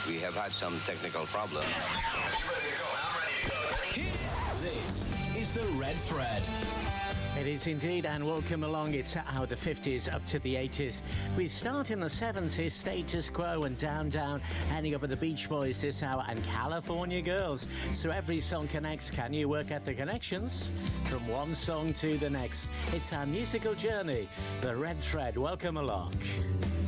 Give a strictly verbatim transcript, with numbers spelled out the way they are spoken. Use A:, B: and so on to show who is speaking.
A: We have had some technical problems.
B: This is the Red Thread.
C: It is indeed, and welcome along. It's out of the fifties up to the eighties. We start in the seventies, Status Quo and Down Down, ending up with the Beach Boys this hour and California Girls. So every song connects. Can you work out the connections? From one song to the next. It's our musical journey, the Red Thread. Welcome along.